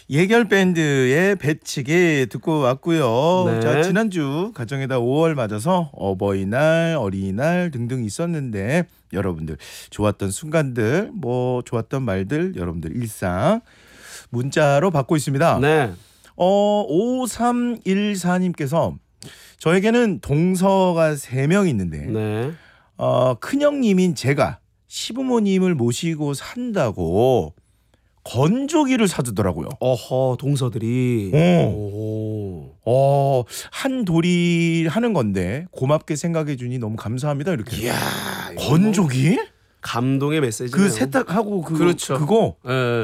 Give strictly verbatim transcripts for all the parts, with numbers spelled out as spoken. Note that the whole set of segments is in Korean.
예결 밴드의 배치기 듣고 왔고요. 네. 자, 지난주 가정에다 오월 맞아서 어버이날, 어린이날 등등 있었는데 여러분들 좋았던 순간들, 뭐 좋았던 말들 여러분들 일상 문자로 받고 있습니다. 네. 어, 오삼일사님께서 저에게는 동서가 세 명 있는데 네. 어, 큰형님인 제가 시부모님을 모시고 산다고 건조기를 사주더라고요. 어허, 동서들이. 어. 오. 어, 한 돌이 하는 건데 고맙게 생각해 주니 너무 감사합니다. 이렇게. 이야. 건조기? 감동의 메시지. 그 세탁하고 그 그렇죠. 그거. 예.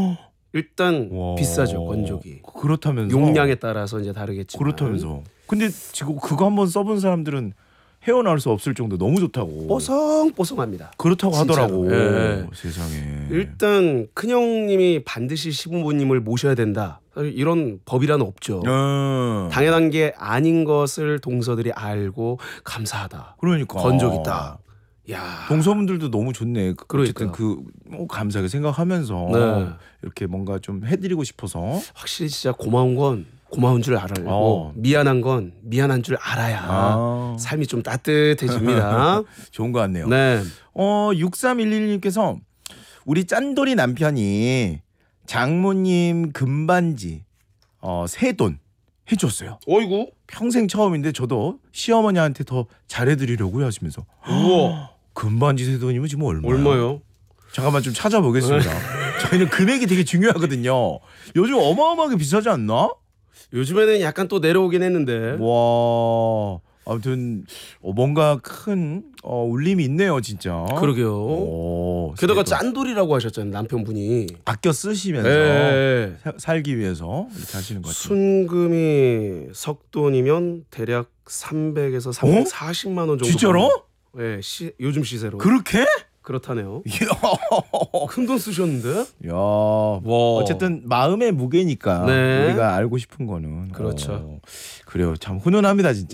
일단 와. 비싸죠, 건조기. 그렇다면서. 용량에 따라서 이제 다르겠지만. 그렇다면서. 근데 지금 그거 한번 써본 사람들은 헤어나올 수 없을 정도 너무 좋다고. 뽀송뽀송합니다. 그렇다고 진짜로. 하더라고. 예. 세상에. 일단 큰형님이 반드시 시부모님을 모셔야 된다. 사실 이런 법이라는 없죠. 어. 당연한 게 아닌 것을 동서들이 알고 감사하다. 그러니까. 건조기다. 야. 동서분들도 너무 좋네. 어쨌든 그러니까요. 그 뭐 감사하게 생각하면서 네. 이렇게 뭔가 좀 해드리고 싶어서. 확실히 진짜 고마운 건 고마운 줄 알고 어. 미안한 건 미안한 줄 알아야 아. 삶이 좀 따뜻해집니다. 좋은 것 같네요. 네. 어, 육삼일일님께서 우리 짠돌이 남편이 장모님 금반지 어, 세돈 해줬어요. 어이구. 평생 처음인데 저도 시어머니한테 더 잘해드리려고요 하시면서. 우와. 금반지 세돈이면 지금 얼마요? 얼마요? 잠깐만 좀 찾아보겠습니다. 저희는 금액이 되게 중요하거든요. 요즘 어마어마하게 비싸지 않나? 요즘에는 약간 또 내려오긴 했는데. 와, 아무튼 어, 뭔가 큰 어, 울림이 있네요, 진짜. 그러게요. 오, 게다가 세돈. 짠돌이라고 하셨잖아요, 남편분이. 아껴 쓰시면서 네. 사- 살기 위해서 이렇게 하시는 것 같아요. 순금이 석돈이면 대략 삼백에서 삼백사십만 원 정도. 진짜로? 네, 시, 요즘 시세로. 그렇게? 그렇다네요. 이야, 큰 돈 쓰셨는데? 야, 와. 어쨌든 마음의 무게니까 네. 우리가 알고 싶은 거는. 그렇죠. 어, 그래요, 참 훈훈합니다, 진짜.